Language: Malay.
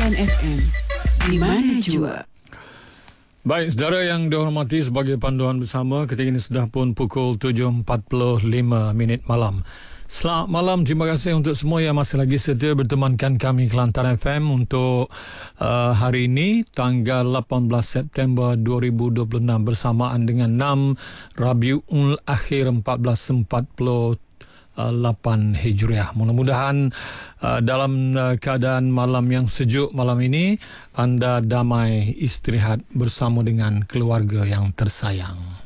Kelantan FM. Di mana jua? Baik, saudara yang dihormati, sebagai panduan bersama, ketika ini sudah pun pukul 7.45 malam. Selamat malam, terima kasih untuk semua yang masih lagi setia bertemankan kami Kelantan FM untuk hari ini, tanggal 18 September 2026 bersamaan dengan 6 Rabiul Akhir 1448 Hijriah. Mudah-mudahan dalam keadaan malam yang sejuk malam ini, anda damai istirahat bersama dengan keluarga yang tersayang.